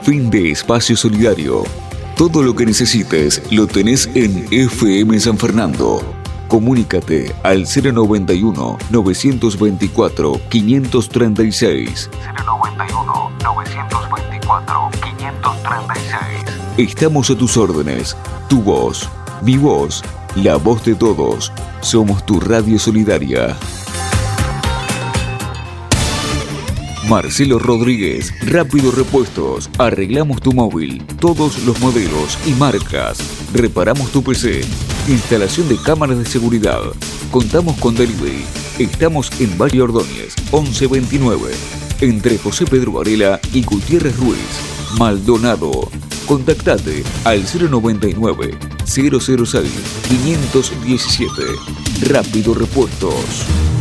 Fin de espacio solidario. Todo lo que necesites lo tenés en FM San Fernando. Comunícate al 091-924-536. 091-924-536. Estamos a tus órdenes. Tu voz, mi voz, la voz de todos. Somos tu radio solidaria. Marcelo Rodríguez, Rápido Repuestos. Arreglamos tu móvil, todos los modelos y marcas. Reparamos tu PC. Instalación de cámaras de seguridad. Contamos con delivery. Estamos en Valle Ordóñez, 1129. Entre José Pedro Varela y Gutiérrez Ruiz. Maldonado. Contactate al 099-006-517. Rápido Repuestos.